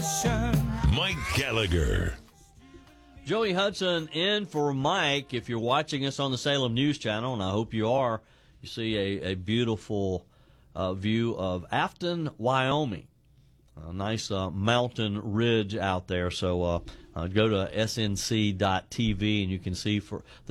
Mike Gallagher. Joey Hudson in for Mike. If you're watching us on the Salem News Channel, and I hope you are, you see a beautiful view of Afton, Wyoming. A nice mountain ridge out there. So go to snc.tv and you can see for the